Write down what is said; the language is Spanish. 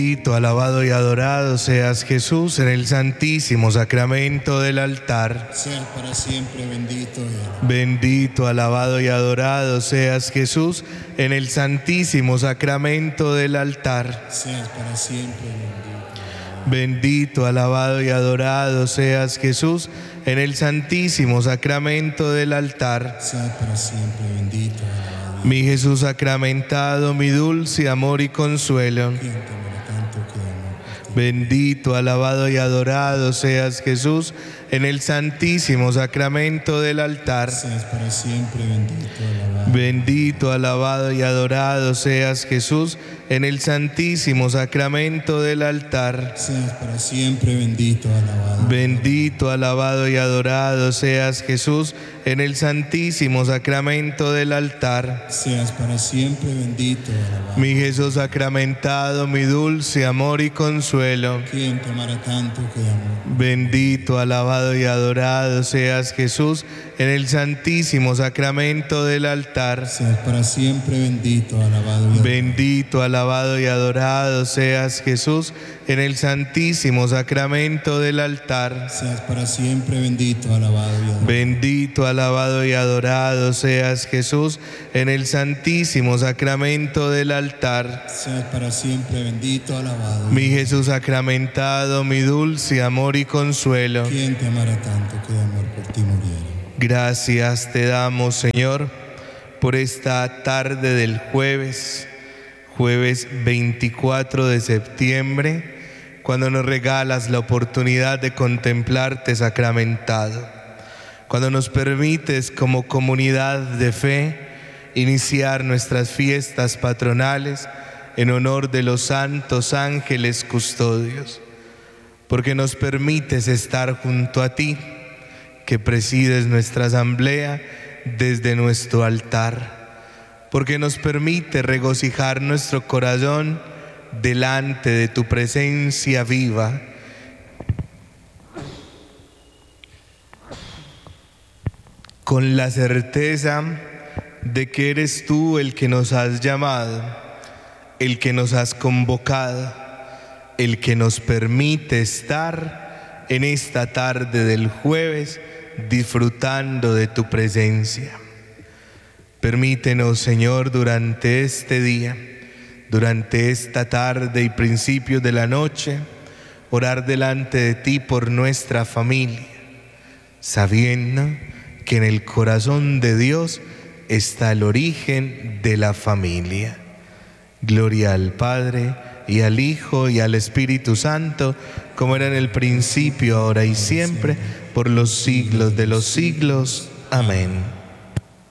Bendito, alabado y adorado seas, Jesús, en el santísimo sacramento del altar. Seas para siempre bendito y alabado. Bendito, alabado y adorado seas, Jesús, en el santísimo sacramento del altar. Seas para siempre bendito. Bendito, alabado y adorado seas, Jesús, en el santísimo sacramento del altar. Seas para siempre bendito y alabado. Mi Jesús sacramentado, mi dulce amor y consuelo. ¿Quién te amara tanto que amó por ti? Bendito, alabado y adorado seas, Jesús, en el santísimo sacramento del altar. Seas para siempre bendito y alabado. Bendito, alabado y adorado seas, Jesús, en el santísimo sacramento del altar. Seas para siempre bendito y alabado. Bendito, alabado y adorado seas, Jesús, en el santísimo sacramento del altar. Seas para siempre bendito y alabado. Mi Jesús sacramentado, mi dulce amor y consuelo. ¿Quién te amara tanto que amó? Bendito, alabado y adorado seas, Jesús, en el santísimo sacramento del altar. Seas para siempre bendito, alabado y adorado. Bendito, alabado y adorado seas, Jesús, en el santísimo sacramento del altar. Seas para siempre bendito, alabado y adorado. Bendito, alabado y adorado seas, Jesús, en el santísimo sacramento del altar. Seas para siempre bendito, alabado. Mi Jesús sacramentado, mi dulce amor y consuelo. ¿Quién te amara tanto que de amor por ti muriera? Gracias te damos, Señor, por esta tarde del jueves 24 de septiembre, cuando nos regalas la oportunidad de contemplarte sacramentado, cuando nos permites como comunidad de fe iniciar nuestras fiestas patronales en honor de los santos ángeles custodios, porque nos permites estar junto a ti, que presides nuestra asamblea desde nuestro altar, porque nos permite regocijar nuestro corazón delante de tu presencia viva. Con la certeza de que eres tú el que nos has llamado, el que nos has convocado, el que nos permite estar en esta tarde del jueves disfrutando de tu presencia. Permítenos, Señor, durante este día, durante esta tarde y principios de la noche, orar delante de ti por nuestra familia, sabiendo que en el corazón de Dios está el origen de la familia. Gloria al Padre, y al Hijo, y al Espíritu Santo, como era en el principio, ahora y siempre, por los siglos de los siglos. Amén.